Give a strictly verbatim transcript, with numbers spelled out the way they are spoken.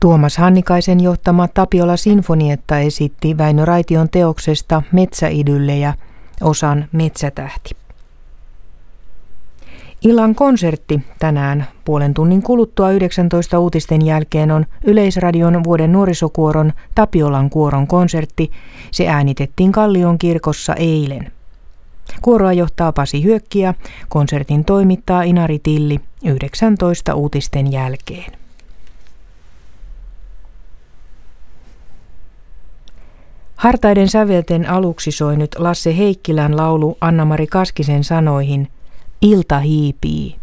Tuomas Hannikaisen johtama Tapiola Sinfonietta esitti Väinö Raition teoksesta Metsäidyllejä osan Metsätähti. Illan konsertti tänään puolen tunnin kuluttua yhdeksäntoista uutisten jälkeen on Yleisradion vuoden nuorisokuoron Tapiolan kuoron konsertti. Se äänitettiin Kallion kirkossa eilen. Kuoroa johtaa Pasi Hyökkiä, konsertin toimittaa Inari Tilli yhdeksäntoista uutisten jälkeen. Hartaiden sävelten aluksi soi nyt Lasse Heikkilän laulu Anna-Mari Kaskisen sanoihin Ilta hiipii.